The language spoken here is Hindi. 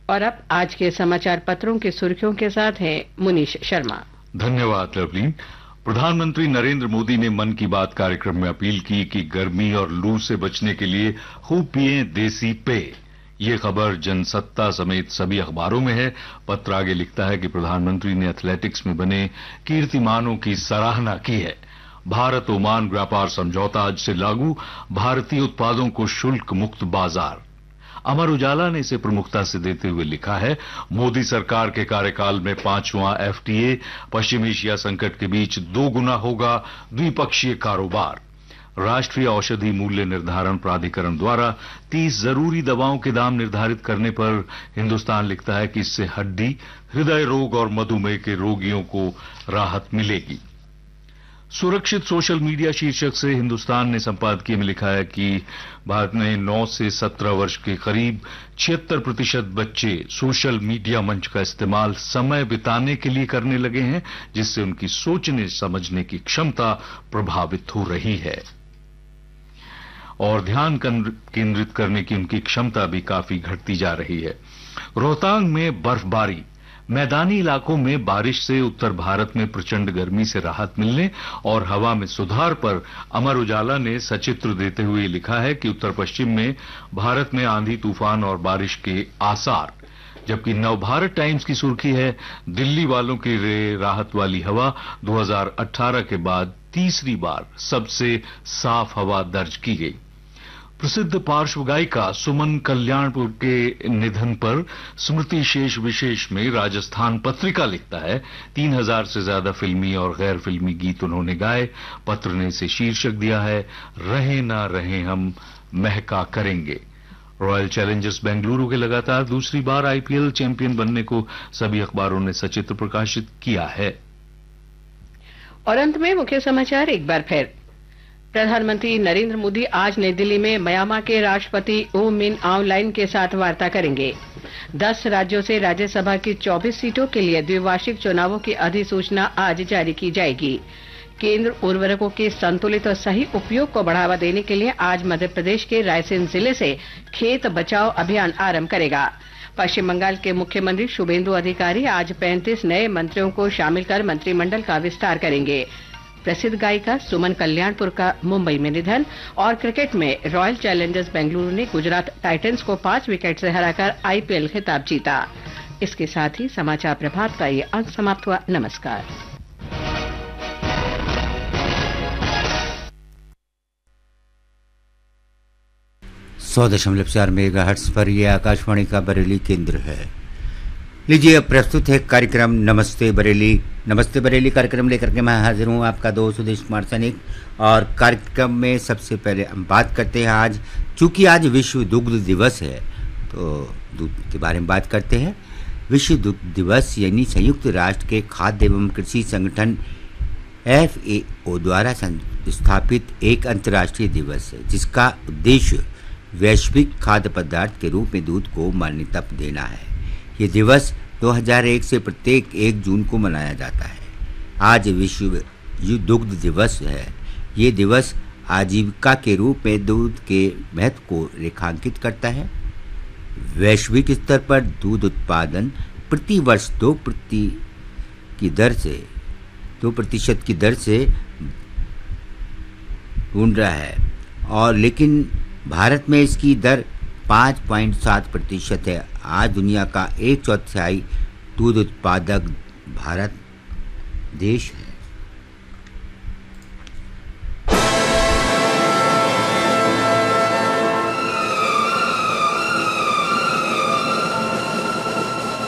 और अब आज के समाचार पत्रों की सुर्खियों के साथ हैं मुनीश शर्मा। धन्यवाद लवलीन। प्रधानमंत्री नरेंद्र मोदी ने मन की बात कार्यक्रम में अपील की कि गर्मी और लू से बचने के लिए खूब पिएं देसी पेय। ये खबर जनसत्ता समेत सभी अखबारों में है। पत्र आगे लिखता है कि प्रधानमंत्री ने एथलेटिक्स में बने कीर्तिमानों की सराहना की है। भारत ओमान व्यापार समझौता आज से लागू, भारतीय उत्पादों को शुल्क मुक्त बाजार। अमर उजाला ने इसे प्रमुखता से देते हुए लिखा है, मोदी सरकार के कार्यकाल में 5वां एफटीए, पश्चिम एशिया संकट के बीच 2 गुना होगा द्विपक्षीय कारोबार। राष्ट्रीय औषधि मूल्य निर्धारण प्राधिकरण द्वारा 30 जरूरी दवाओं के दाम निर्धारित करने पर हिंदुस्तान लिखता है कि इससे हड्डी, हृदय रोग और मधुमेह के रोगियों को राहत मिलेगी। सुरक्षित सोशल मीडिया शीर्षक से हिंदुस्तान ने संपादकीय में लिखा है कि भारत में 9 से 17 वर्ष के करीब 76% बच्चे सोशल मीडिया मंच का इस्तेमाल समय बिताने के लिए करने लगे हैं, जिससे उनकी सोचने समझने की क्षमता प्रभावित हो रही है और ध्यान केंद्रित करने की उनकी क्षमता भी काफी घटती जा रही है। रोहतांग में बर्फबारी, मैदानी इलाकों में बारिश से उत्तर भारत में प्रचंड गर्मी से राहत मिलने और हवा में सुधार पर अमर उजाला ने सचित्र देते हुए लिखा है कि उत्तर पश्चिम में भारत में आंधी तूफान और बारिश के आसार। जबकि नवभारत टाइम्स की सुर्खी है, दिल्ली वालों की राहत वाली हवा, 2018 के बाद तीसरी बार सबसे साफ हवा दर्ज की गई। प्रसिद्ध पार्श्व गायिका सुमन कल्याणपुर के निधन पर स्मृति शेष विशेष में राजस्थान पत्रिका लिखता है, 3000 से ज्यादा फिल्मी और गैर फिल्मी गीत उन्होंने गाए। पत्र ने इसे शीर्षक दिया है, रहे ना रहे हम महका करेंगे। रॉयल चैलेंजर्स बेंगलुरु के लगातार दूसरी बार आईपीएल चैंपियन बनने को सभी अखबारों ने सचित्र प्रकाशित किया है। और अंत में मुख्य समाचार एक बार फिर। प्रधानमंत्री नरेंद्र मोदी आज नई दिल्ली में म्यांमार के राष्ट्रपति ऊ मिन आंग लाइन के साथ वार्ता करेंगे। 10 राज्यों से राज्यसभा की 24 सीटों के लिए द्विवार्षिक चुनावों की अधिसूचना आज जारी की जाएगी। केंद्र उर्वरकों के संतुलित और सही उपयोग को बढ़ावा देने के लिए आज मध्य प्रदेश के रायसेन जिले से खेत बचाओ अभियान आरंभ करेगा। पश्चिम बंगाल के मुख्यमंत्री शुभेंदु अधिकारी आज 35 नए मंत्रियों को शामिल कर मंत्रिमंडल का विस्तार करेंगे। प्रसिद्ध गायिका सुमन कल्याणपुर का मुंबई में निधन और क्रिकेट में रॉयल चैलेंजर्स बेंगलुरु ने गुजरात टाइटंस को 5 विकेट से हराकर आईपीएल खिताब जीता। इसके साथ ही समाचार प्रभात का ये अंक समाप्त हुआ। नमस्कार। 100.4 मेगाहर्ट्ज पर यह आकाशवाणी का बरेली केंद्र है। लीजिए अब प्रस्तुत है कार्यक्रम नमस्ते बरेली। नमस्ते बरेली कार्यक्रम लेकर के मैं हाजिर हूँ, आपका दोस्त सुदेश कुमार सैनिक। और कार्यक्रम में सबसे पहले हम बात करते हैं आज, चूंकि आज विश्व दुग्ध दिवस है तो दूध के बारे में बात करते हैं। विश्व दुग्ध दिवस यानी संयुक्त राष्ट्र के खाद्य एवं कृषि संगठन FAO द्वारा स्थापित एक अंतर्राष्ट्रीय दिवस है, जिसका उद्देश्य वैश्विक खाद्य पदार्थ के रूप में दूध को मान्यता देना है। ये दिवस 2001 से प्रत्येक 1 जून को मनाया जाता है। आज विश्व दुग्ध दिवस है। ये दिवस आजीविका के रूप में दूध के महत्व को रेखांकित करता है। वैश्विक स्तर पर दूध उत्पादन प्रति वर्ष 2% की दर से बढ़ रहा है, और लेकिन भारत में इसकी दर 5.7% है। आज दुनिया का 1/4 दूध उत्पादक भारत देश है।